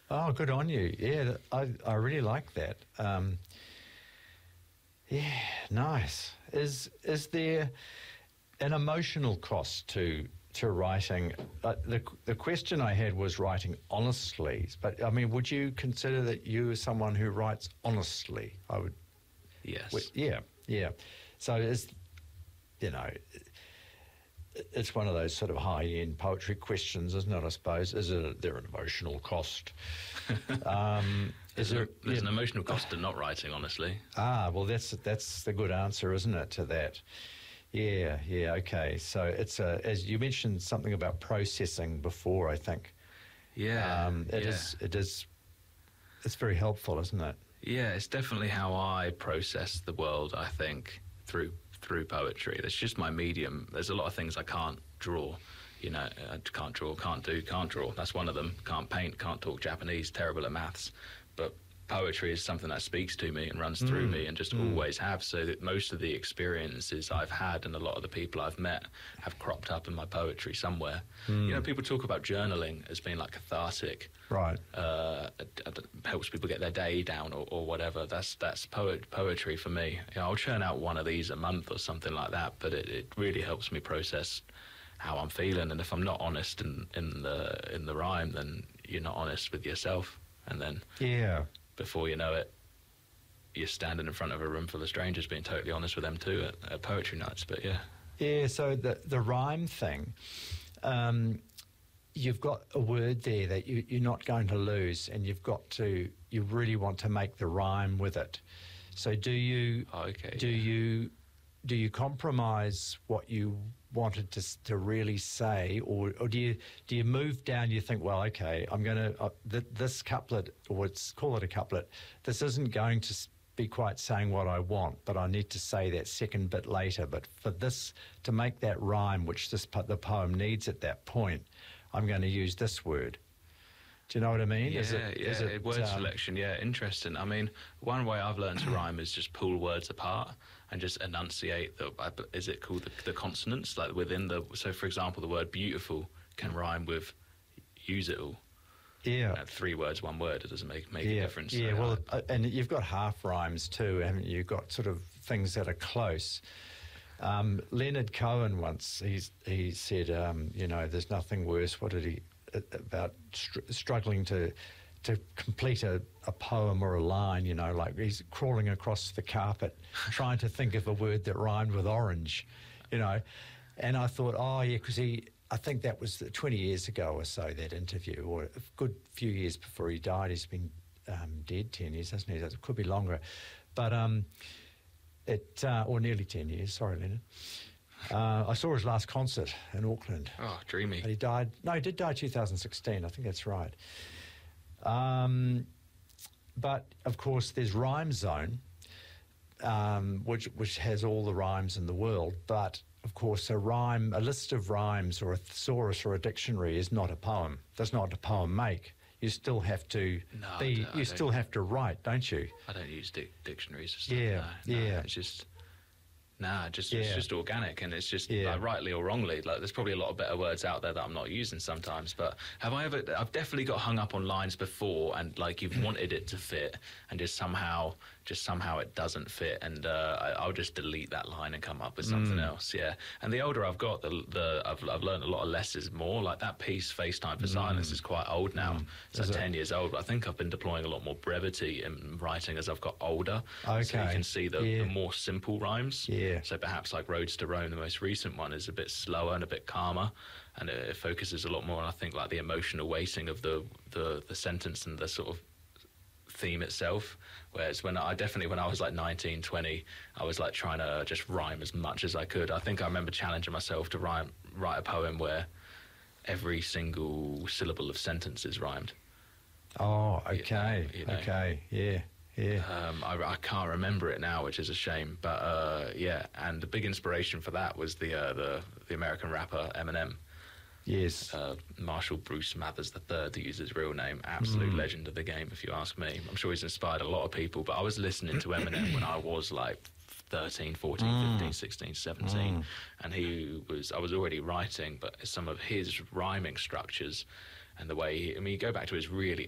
Oh, good on you. Yeah, I really like that. Yeah, nice. Is there an emotional cost to writing? The question I had was writing honestly, but I mean, would you consider that you are someone who writes honestly? I would. Yes. Yeah. So it's one of those sort of high-end poetry questions, isn't it, I suppose? Is there an emotional cost? There's an emotional cost to not writing, honestly. Well, that's the good answer, isn't it, to that? Yeah, okay. So it's as you mentioned something about processing before, I think. Yeah. It is. It's very helpful, isn't it? Yeah, it's definitely how I process the world, I think, through poetry. That's just my medium. There's a lot of things I can't draw. I can't draw. That's one of them. Can't paint, can't talk Japanese, terrible at maths. But poetry is something that speaks to me and runs through me and just always have. So that most of the experiences I've had and a lot of the people I've met have cropped up in my poetry somewhere. People talk about journaling as being like cathartic. Right. Helps people get their day down or whatever. That's poetry for me. I'll churn out one of these a month or something like that, but it really helps me process how I'm feeling. And if I'm not honest in the rhyme, then you're not honest with yourself. And then before you know it, you're standing in front of a room full of strangers being totally honest with them too at poetry nights. But yeah, so the rhyme thing, you've got a word there that you're not going to lose, and you really want to make the rhyme with it. So do you compromise what you wanted to really say, or do you move down? You think, well, okay, I'm going to this couplet, or let's call it a couplet. This isn't going to be quite saying what I want, but I need to say that second bit later. But for this to make that rhyme, which the poem needs at that point, I'm going to use this word. Do you know what I mean? Yeah, word selection, interesting. I mean, one way I've learned to rhyme is just pull words apart and just enunciate is it called the consonants? Like so for example, the word beautiful can rhyme with use it all. Yeah. 3 words, 1 word, it doesn't make a difference. Yeah, and you've got half rhymes too, haven't you? You've got sort of things that are close. Leonard Cohen once, he said, there's nothing worse. What did he... about struggling to complete a poem or a line, like he's crawling across the carpet trying to think of a word that rhymed with orange, and I thought, because I think that was 20 years ago or so, that interview, or a good few years before he died. He's been dead 10 years, hasn't he? It could be longer, but or nearly 10 years, sorry, Leonard. I saw his last concert in Auckland. Oh, dreamy. He died. No, he did die 2016. I think that's right. But of course, there's Rhyme Zone, which has all the rhymes in the world. But of course, a list of rhymes or a thesaurus or a dictionary is not a poem. Does not a poem make. You still have to still have to write, don't you? I don't use dictionaries. Or stuff, yeah. It's just. It's just organic, and it's just like, rightly or wrongly. Like, there's probably a lot of better words out there that I'm not using sometimes. But I've definitely got hung up on lines before, and like you've wanted it to fit, and just somehow it doesn't fit, and I'll just delete that line and come up with something else. Yeah. And the older I've got, I've learned a lot of less is more. Like that piece, FaceTime for Silence, is quite old now. It's like 10 years old. But I think I've been deploying a lot more brevity in writing as I've got older. Okay. So you can see the more simple rhymes. Yeah. So perhaps like Roads to Rome, the most recent one, is a bit slower and a bit calmer, and it focuses a lot more on, I think, like the emotional weighting of the sentence and the sort of theme itself. Whereas when I was like 19, 20, I was like trying to just rhyme as much as I could. I think I remember challenging myself to write a poem where every single syllable of sentences rhymed. Oh, okay. Okay, yeah. I can't remember it now, which is a shame. But and the big inspiration for that was the American rapper Eminem. Yes. Marshall Bruce Mathers III, to use his real name, absolute legend of the game, if you ask me. I'm sure he's inspired a lot of people, but I was listening to Eminem when I was like 13, 14, 15, 16, 17, and I was already writing, but some of his rhyming structures and the way you go back to his really